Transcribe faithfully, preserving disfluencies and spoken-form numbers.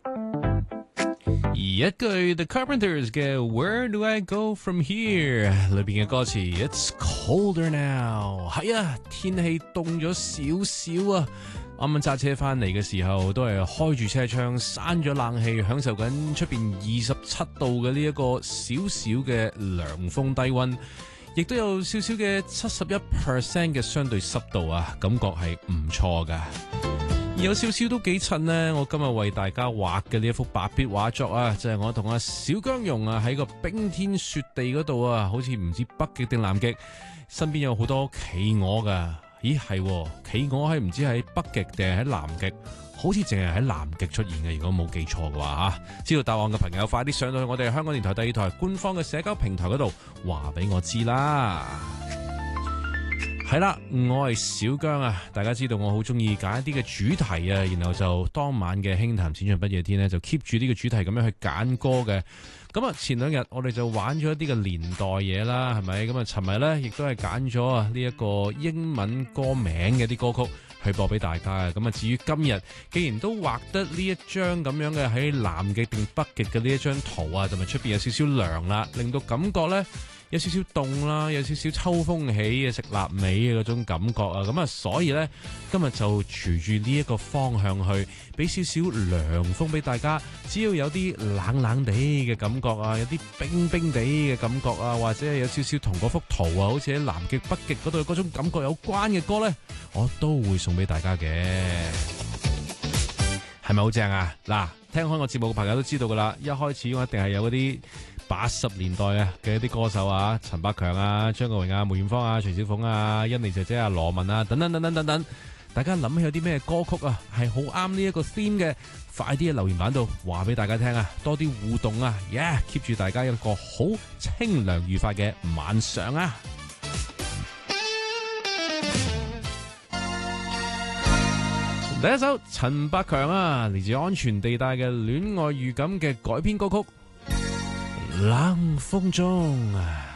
一句 The Carpenters 嘅 Where Do I Go From Here 裏邊嘅歌詞 It's colder now 係啊，天氣凍咗少少啊，啱啱揸車翻嚟嘅時候都係開住車窗閂咗冷氣，享受緊出邊二十七度嘅呢一個少少嘅涼風低溫，亦都有少少嘅七十一 percent 嘅相對濕度啊，感覺係唔錯噶。有少少都幾襯呢，我今日為大家畫嘅呢一幅白筆畫作啊，就係、是、我同阿小姜蓉啊喺個冰天雪地嗰度啊，好似唔知北極定南極，身邊有好多企鵝噶。咦係，企鵝喺唔知喺北極定係喺南極，好似淨係喺南極出現嘅，如果冇記錯嘅話吓。知道答案嘅朋友，快啲上到去我哋香港電台第二台官方嘅社交平台嗰度，話俾我知啦。係啦，我係小姜啊！大家知道我好中意揀一啲嘅主題啊，然後就當晚嘅輕談淺唱不夜天呢，就 keep 住呢個主題咁樣去揀歌嘅。咁啊，前兩日我哋就玩咗一啲嘅年代嘢啦，係咪？咁啊，尋日呢亦都係揀咗啊呢一個英文歌名嘅啲歌曲去播俾大家嘅。咁啊，至於今日既然都畫得呢一張咁樣嘅喺南極定北極嘅呢一張圖啊，同埋出邊有少少涼啦，令到感覺呢有少少凍啦，有少少秋風起嘅食臘味嘅嗰種感覺啊，咁啊，所以呢，今日就隨住呢一個方向去，俾少少涼風俾大家。只要有啲冷冷地嘅感覺啊，有啲冰冰地嘅感覺啊，或者有少少同嗰幅圖啊，好似喺南極北極嗰度嗰種感覺有關嘅歌呢，我都會送俾大家嘅。係咪好正啊？嗱，聽開我節目嘅朋友都知道噶啦，一開始我一定係有嗰啲八十年代啊嘅一啲歌手啊，陳百強啊、張國榮啊、梅艷芳啊、徐小鳳啊、欣妮姐姐啊、羅文啊等等等等等等，大家諗起有啲咩歌曲啊係好啱呢一個 theme 嘅，快啲喺留言板度話俾大家聽啊，多啲互動啊 ，yeah，keep 住大家一個好清涼愉快嘅晚上啊！第一首陳百強啊，嚟自安全地帶嘅戀愛預感嘅改編歌曲。冷風中啊。